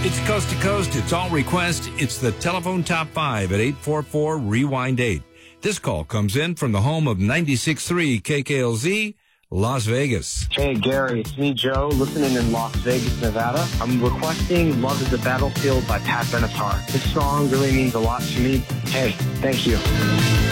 It's Coast to Coast. It's all request. It's the telephone top 5 at 844-REWIND-8. This call comes in from the home of 96.3 KKLZ, Las Vegas. Hey, Gary, it's me, Joe, listening in Las Vegas, Nevada. I'm requesting Love is a Battlefield by Pat Benatar. This song really means a lot to me. Hey, thank you.